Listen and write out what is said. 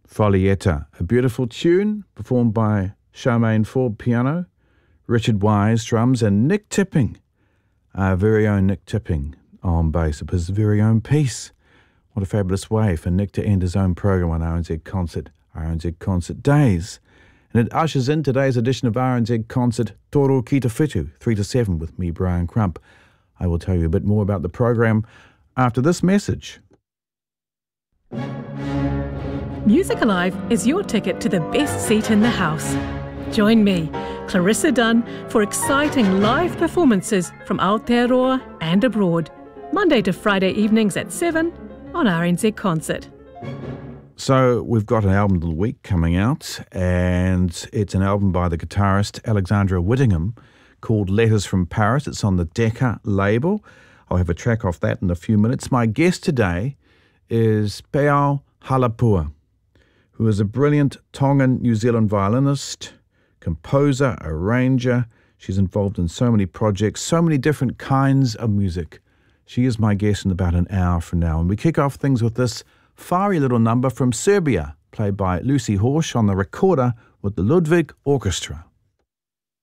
Folietta, a beautiful tune performed by Charmaine Ford piano, Richard Wise drums, and Nick Tipping, our very own Nick Tipping on bass of his very own piece. What a fabulous way for Nick to end his own program on RNZ Concert Days. And it ushers in today's edition of RNZ Concert Toro Ki Te Whitu, 3 to 7 with me, Brian Crump. I will tell you a bit more about the program after this message. Music Alive is your ticket to the best seat in the house. Join me, Clarissa Dunn, for exciting live performances from Aotearoa and abroad, Monday to Friday evenings at 7 on RNZ Concert. So we've got an album of the week coming out, and it's an album by the guitarist Alexandra Whittingham called Letters from Paris. It's on the Decca label. I'll have a track off that in a few minutes. My guest today is Peao Halapua, who is a brilliant Tongan New Zealand violinist, composer, arranger. She's involved in so many projects, so many different kinds of music. She is my guest in about an hour from now. And we kick off things with this fiery little number from Serbia, played by Lucy Horsch on the recorder with the Ludwig Orchestra.